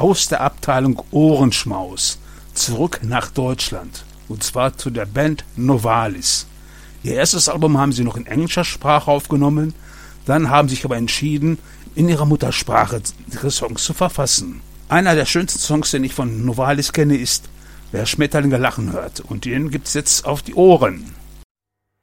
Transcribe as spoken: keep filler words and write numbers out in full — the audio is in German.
aus der Abteilung Ohrenschmaus zurück nach Deutschland. Und zwar zu der Band Novalis. Ihr erstes Album haben sie noch in englischer Sprache aufgenommen, dann haben sich aber entschieden, in ihrer Muttersprache ihre Songs zu verfassen. Einer der schönsten Songs, den ich von Novalis kenne, ist Wer Schmetterlinge lachen hört. Und den gibt's jetzt auf die Ohren.